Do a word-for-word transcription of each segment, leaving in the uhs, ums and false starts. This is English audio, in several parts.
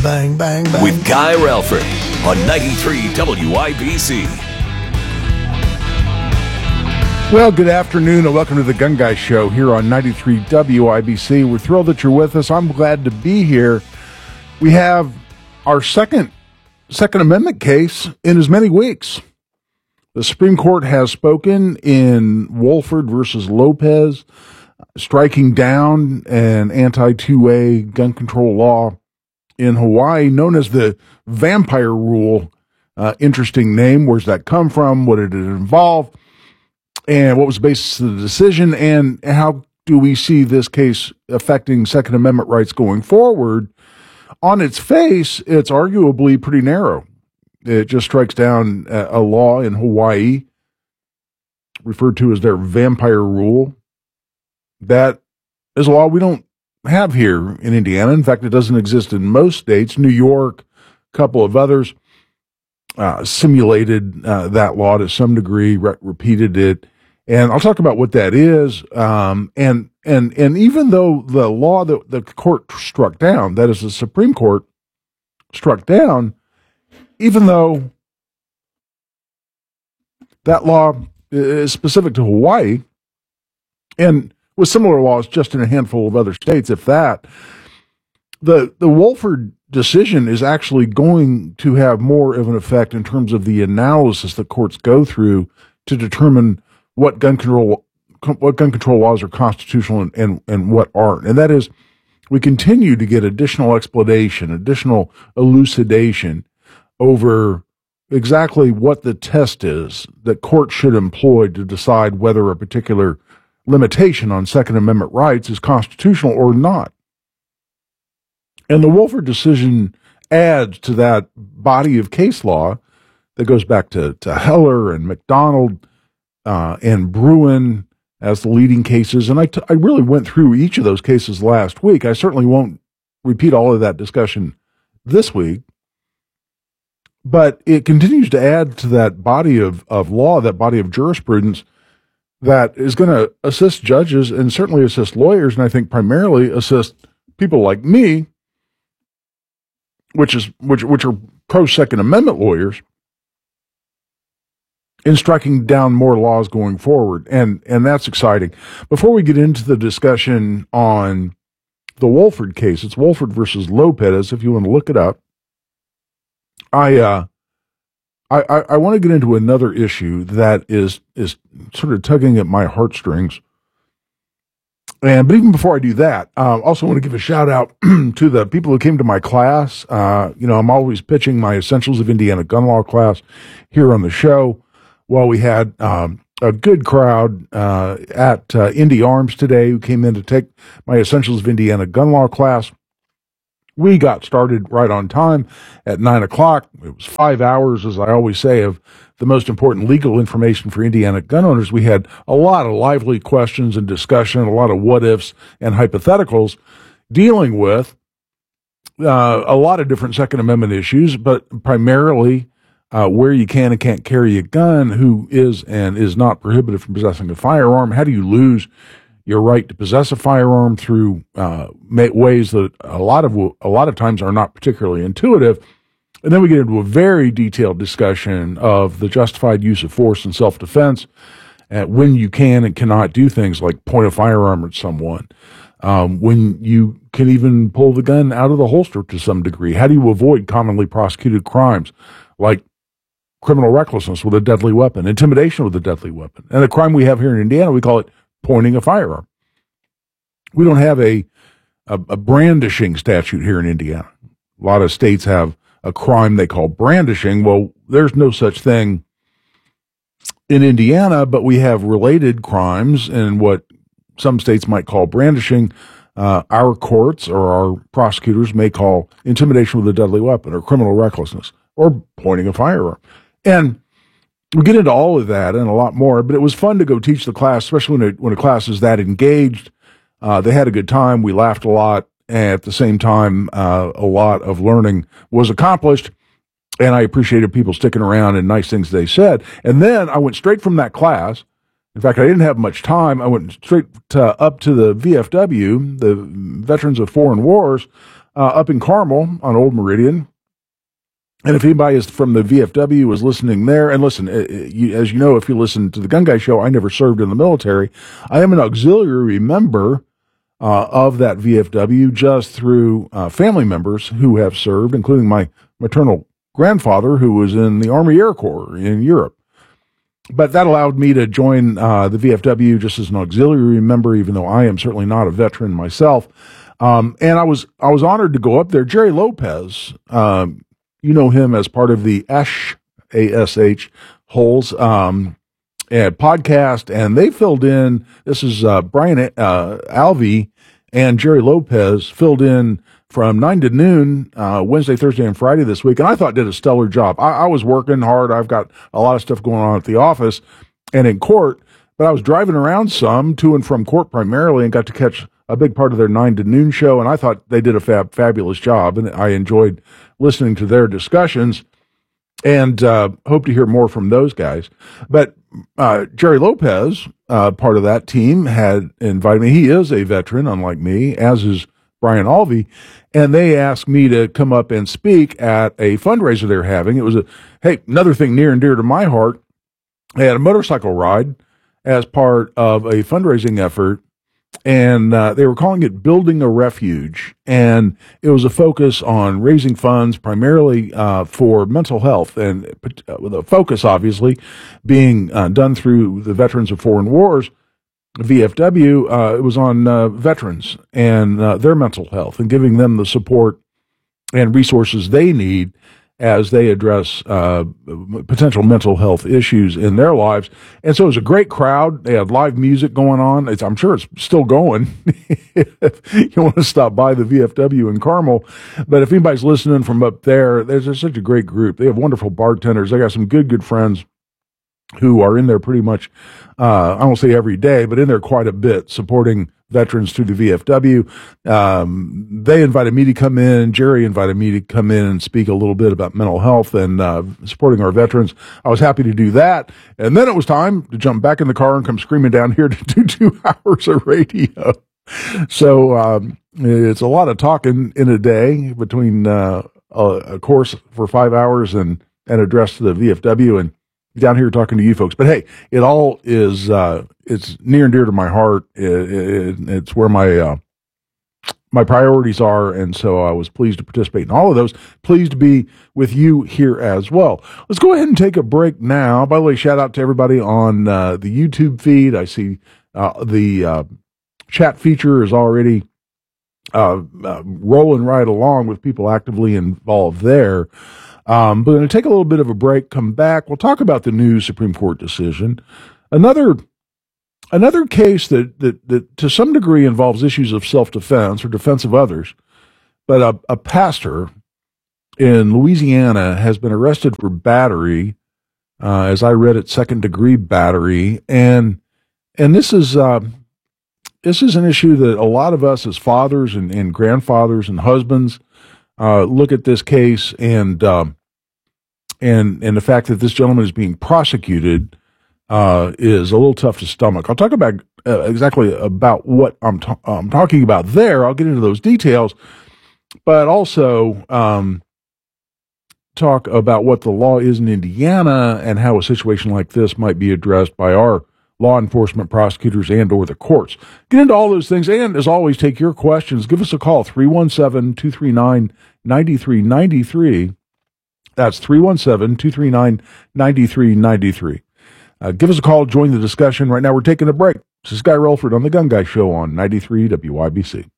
bang, bang, bang. With Guy Relford on ninety-three W I B C. Well, good afternoon and welcome to the Gun Guy Show here on ninety-three W I B C. We're thrilled that you're with us. I'm glad to be here. We have our second Second Amendment case in as many weeks. The Supreme Court has spoken in Wohlford versus Lopez, striking down an anti-two-way gun control law in Hawaii known as the Vampire Rule. Uh, interesting name. Where's that come from? What did it involve? And what was the basis of the decision? And how do we see this case affecting Second Amendment rights going forward? On its face, it's arguably pretty narrow. It just strikes down a, a law in Hawaii, referred to as their Vampire Rule. That is a law we don't have here in Indiana. In fact, it doesn't exist in most states. New York, a couple of others, uh, simulated uh, that law to some degree, re- repeated it. And I'll talk about what that is. Um, and, and, and even though the law that the court struck down, that is the Supreme Court struck down, even though that law is specific to Hawaii and with similar laws just in a handful of other states, if that, the, the Wohlford decision is actually going to have more of an effect in terms of the analysis that courts go through to determine what gun control what gun control laws are constitutional and, and, and what aren't. And that is, we continue to get additional explanation, additional elucidation over exactly what the test is that courts should employ to decide whether a particular limitation on Second Amendment rights is constitutional or not. And the Wohlford decision adds to that body of case law that goes back to, to Heller and McDonald Uh, and Bruin as the leading cases. And I, t- I really went through each of those cases last week. I certainly won't repeat all of that discussion this week, but it continues to add to that body of, of law, that body of jurisprudence that is going to assist judges and certainly assist lawyers, and I think primarily assist people like me, which is which which are pro-Second Amendment lawyers, in striking down more laws going forward. And, and that's exciting. Before we get into the discussion on the Wohlford case, it's Wohlford versus Lopez, if you want to look it up. I, uh, I, I, I want to get into another issue that is, is sort of tugging at my heartstrings. And, but even before I do that, I uh, also want to give a shout out to the people who came to my class. Uh, you know, I'm always pitching my Essentials of Indiana Gun Law class here on the show. Well, we had um, a good crowd uh, at uh, Indy Arms today who came in to take my Essentials of Indiana Gun Law class. We got started right on time at nine o'clock. It was five hours, as I always say, of the most important legal information for Indiana gun owners. We had a lot of lively questions and discussion, a lot of what-ifs and hypotheticals dealing with uh, a lot of different Second Amendment issues, but primarily Uh, where you can and can't carry a gun, who is and is not prohibited from possessing a firearm, how do you lose your right to possess a firearm through uh, ways that a lot of a lot of times are not particularly intuitive. And then we get into a very detailed discussion of the justified use of force in self-defense, uh, when you can and cannot do things like point a firearm at someone, um, when you can even pull the gun out of the holster to some degree. How do you avoid commonly prosecuted crimes like criminal recklessness with a deadly weapon, intimidation with a deadly weapon, and a crime we have here in Indiana, we call it pointing a firearm. We don't have a, a, a brandishing statute here in Indiana. A lot of states have a crime they call brandishing. Well, there's no such thing in Indiana, but we have related crimes in what some states might call brandishing. Uh, our courts or our prosecutors may call intimidation with a deadly weapon or criminal recklessness or pointing a firearm. And we get into all of that and a lot more, but it was fun to go teach the class, especially when, it, when a class is that engaged. Uh, they had a good time. We laughed a lot. And at the same time, uh, a lot of learning was accomplished. And I appreciated people sticking around and nice things they said. And then I went straight from that class. In fact, I didn't have much time. I went straight to, up to the V F W, the Veterans of Foreign Wars, uh, up in Carmel on Old Meridian. And if anybody is from the V F W is listening there, and listen, uh, you, as you know, if you listen to the Gun Guy Show, I never served in the military. I am an auxiliary member uh, of that V F W just through uh, family members who have served, including my maternal grandfather who was in the Army Air Corps in Europe. But that allowed me to join uh, the V F W just as an auxiliary member, even though I am certainly not a veteran myself. Um, and I was I was honored to go up there. Jerry Lopez, um, you know him as part of the Ash, A S H, Holes um, and podcast, and they filled in. This is uh, Brian uh, Alvey and Jerry Lopez filled in from nine to noon, uh, Wednesday, Thursday, and Friday this week, and I thought did a stellar job. I, I was working hard. I've got a lot of stuff going on at the office and in court, but I was driving around some to and from court primarily and got to catch a big part of their nine to noon show, and I thought they did a fab, fabulous job, and I enjoyed listening to their discussions and uh, hope to hear more from those guys. But uh, Jerry Lopez, uh, part of that team, had invited me. He is a veteran, unlike me, as is Brian Alvey, and they asked me to come up and speak at a fundraiser they're having. It was a, hey, another thing near and dear to my heart. I had a motorcycle ride as part of a fundraising effort, and uh, they were calling it Building a Refuge, and it was a focus on raising funds primarily uh, for mental health, and uh, with a focus, obviously, being uh, done through the Veterans of Foreign Wars, V F W. Uh, it was on uh, veterans and uh, their mental health and giving them the support and resources they need as they address uh, potential mental health issues in their lives. And so it was a great crowd. They had live music going on. It's, I'm sure it's still going if you want to stop by the V F W in Carmel. But if anybody's listening from up there, there's, there's such a great group. They have wonderful bartenders. They got some good, good friends who are in there pretty much, uh, I won't say every day, but in there quite a bit, supporting veterans through the V F W. Um, they invited me to come in. Jerry invited me to come in and speak a little bit about mental health and uh, supporting our veterans. I was happy to do that. And then it was time to jump back in the car and come screaming down here to do two hours of radio. So um, it's a lot of talking in a day between uh, a, a course for five hours and an address to the V F W and down here talking to you folks. But hey, it all is, uh, it's near and dear to my heart. It, it, it's where my, uh, my priorities are. And so I was pleased to participate in all of those. Pleased to be with you here as well. Let's go ahead and take a break now. By the way, shout out to everybody on, uh, the YouTube feed. I see, uh, the, uh, chat feature is already, uh, uh rolling right along with people actively involved there. Um, but we're going to take a little bit of a break, come back. We'll talk about the new Supreme Court decision. Another another case that, that, that to some degree involves issues of self-defense or defense of others. But a, a pastor in Louisiana has been arrested for battery, uh, as I read it, second-degree battery. And and this is uh, this is an issue that a lot of us as fathers and, and grandfathers and husbands Uh, look at this case and um, and and the fact that this gentleman is being prosecuted uh, is a little tough to stomach. I'll talk about uh, exactly about what I'm, ta- I'm talking about there. I'll get into those details, but also um, talk about what the law is in Indiana and how a situation like this might be addressed by our law enforcement, prosecutors, and or the courts. Get into all those things, and as always, take your questions. Give us a call, three one seven, two three nine, nine three nine three. That's three one seven, two three nine, nine three nine three. Uh, give us a call, join the discussion. Right now we're taking a break. This is Guy Relford on The Gun Guy Show on ninety-three W I B C.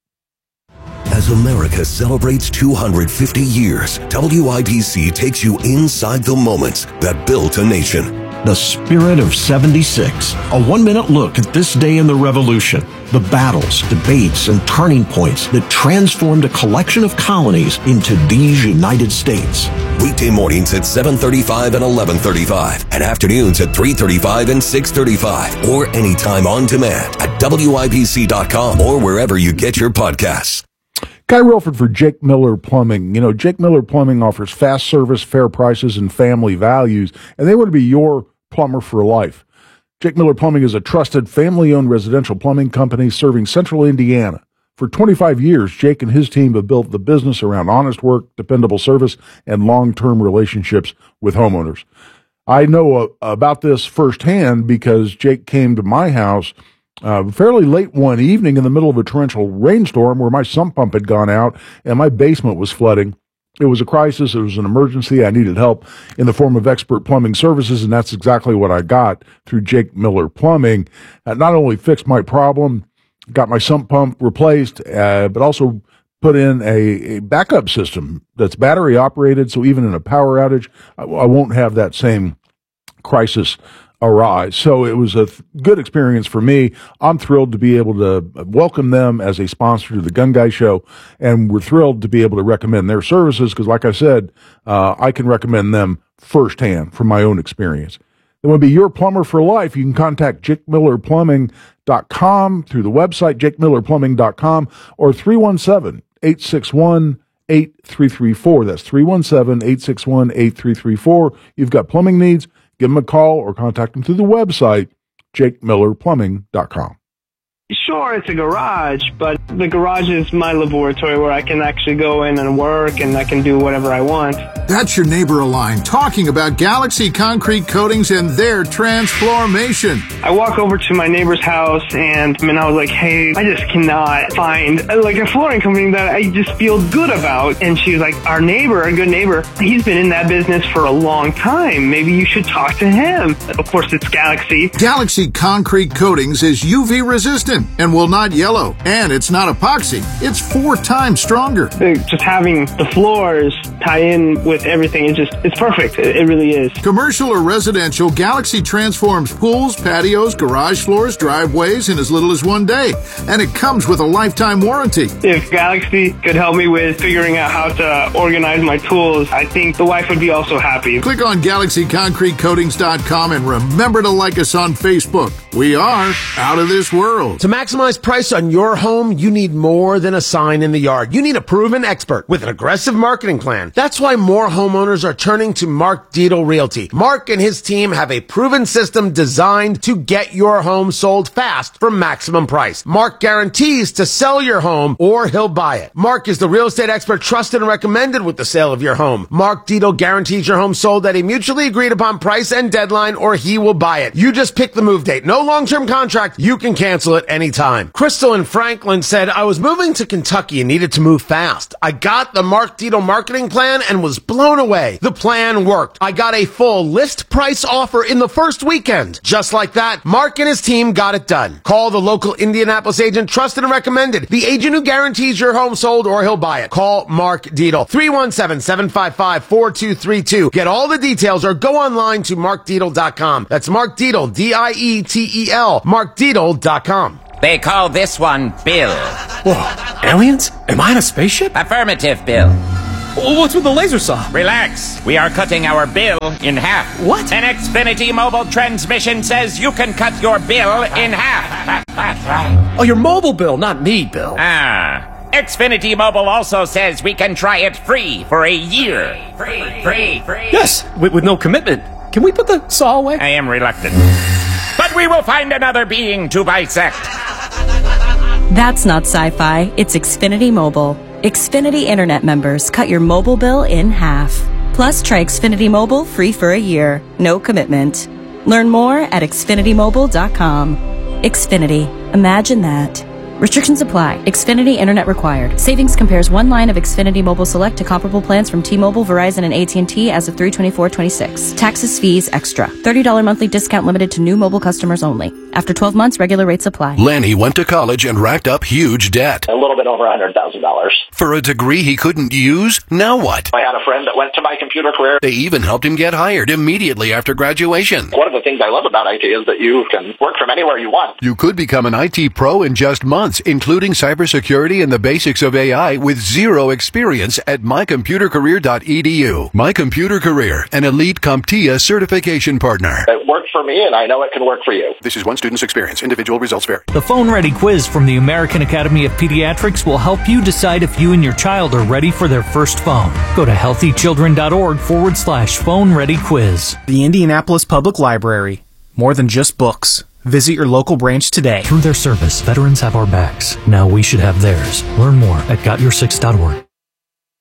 As America celebrates two hundred fifty years, W I B C takes you inside the moments that built a nation. The Spirit of seventy-six, a one-minute look at this day in the Revolution, the battles, debates, and turning points that transformed a collection of colonies into these United States. Weekday mornings at seven thirty-five and eleven thirty-five, and afternoons at three thirty-five and six thirty-five, or anytime on demand at W I B C dot com or wherever you get your podcasts. Guy Relford for Jake Miller Plumbing. You know, Jake Miller Plumbing offers fast service, fair prices, and family values, and they want to be your plumber for life. Jake Miller Plumbing is a trusted family-owned residential plumbing company serving central Indiana. For twenty-five years, Jake and his team have built the business around honest work, dependable service, and long-term relationships with homeowners. I know uh, about this firsthand because Jake came to my house uh, fairly late one evening in the middle of a torrential rainstorm where my sump pump had gone out and my basement was flooding. It was a crisis. It was an emergency. I needed help in the form of expert plumbing services, and that's exactly what I got through Jake Miller Plumbing. Uh, not only fixed my problem, got my sump pump replaced, uh, but also put in a, a backup system that's battery operated, so even in a power outage, I, I won't have that same crisis arise. So it was a th- good experience for me. I'm thrilled to be able to welcome them as a sponsor to the Gun Guy Show, and we're thrilled to be able to recommend their services because, like I said, uh, I can recommend them firsthand from my own experience. They want to be your plumber for life. You can contact Jake Miller Plumbing dot com through the website, Jake Miller Plumbing dot com, or three one seven, eight six one, eight three three four. That's three one seven, eight six one, eight three three four. You've got plumbing needs, give them a call or contact them through the website, Jake Miller Plumbing dot com. Sure, it's a garage, but the garage is my laboratory where I can actually go in and work and I can do whatever I want. That's your neighbor Align talking about Galaxy Concrete Coatings and their transformation. I walk over to my neighbor's house and, and I was like, hey, I just cannot find like a flooring company that I just feel good about. And she was like, our neighbor, a good neighbor, he's been in that business for a long time. Maybe you should talk to him. Of course, it's Galaxy. Galaxy Concrete Coatings is U V resistant and will not yellow. And it's not epoxy. It's four times stronger. Just having the floors tie in with everything, it just, it's perfect. It, it really is. Commercial or residential, Galaxy transforms pools, patios, garage floors, driveways in as little as one day. And it comes with a lifetime warranty. If Galaxy could help me with figuring out how to organize my tools, I think the wife would be also happy. Click on Galaxy Concrete Coatings dot com and remember to like us on Facebook. We are out of this world. To maximize price on your home, you need more than a sign in the yard. You need a proven expert with an aggressive marketing plan. That's why more homeowners are turning to Mark Dietel Realty. Mark and his team have a proven system designed to get your home sold fast for maximum price. Mark guarantees to sell your home or he'll buy it. Mark is the real estate expert trusted and recommended with the sale of your home. Mark Dietel guarantees your home sold at a mutually agreed upon price and deadline or he will buy it. You just pick the move date. No long-term contract. You can cancel it anytime. Crystal in Franklin said, I was moving to Kentucky and needed to move fast. I got the Mark Dietel marketing plan and was blown away. The plan worked. I got a full list price offer in the first weekend. Just like that, Mark and his team got it done. Call the local Indianapolis agent, trusted and recommended. The agent who guarantees your home sold or he'll buy it. Call Mark Dietel. three one seven, seven five five, four two three two. Get all the details or go online to mark dietel dot com. That's Mark Dietel, D I E T E L, mark dietel dot com. They call this one Bill. Whoa, aliens? Am I in a spaceship? Affirmative, Bill. What's with the laser saw? Relax. We are cutting our bill in half. What? An Xfinity mobile transmission says you can cut your bill in half. Oh, your mobile bill, not me, Bill. Ah. Xfinity Mobile also says we can try it free for a year. Free, free, free. Yes, with, with no commitment. Can we put the saw away? I am reluctant. But we will find another being to bisect. That's not sci-fi, it's Xfinity Mobile. Xfinity Internet members cut your mobile bill in half. Plus, try Xfinity Mobile free for a year. No commitment. Learn more at xfinity mobile dot com. Xfinity. Imagine that. Restrictions apply. Xfinity Internet required. Savings compares one line of Xfinity Mobile Select to comparable plans from T-Mobile, Verizon, and A T and T as of three twenty-four twenty-six. Taxes, fees, extra. thirty dollars monthly discount limited to new mobile customers only. After twelve months, regular rates apply. Lanny went to college and racked up huge debt. A little bit over one hundred thousand dollars. For a degree he couldn't use? Now what? I had a friend that went to my computer career. They even helped him get hired immediately after graduation. One of the things I love about I T is that you can work from anywhere you want. You could become an I T pro in just months, including cybersecurity and the basics of A I with zero experience at my computer career dot e d u. My Computer Career, an elite CompTIA certification partner. It worked for me, and I know it can work for you. This is one student's experience. Individual results vary. The Phone Ready quiz from the American Academy of Pediatrics will help you decide if you and your child are ready for their first phone. Go to healthychildren.org forward slash phone ready quiz. The Indianapolis Public Library. More than just books. Visit your local branch today. Through their service, veterans have our backs. Now we should have theirs. Learn more at got your six dot org.